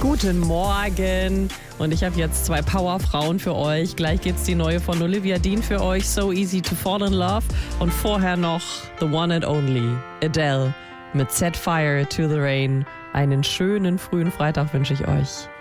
Guten Morgen. Und ich habe jetzt 2 Powerfrauen für euch. Gleich gibt's die neue von Olivia Dean für euch, So Easy to Fall in Love. Und vorher noch The One and Only, Adele mit Set Fire to the Rain. Einen schönen frühen Freitag wünsche ich euch.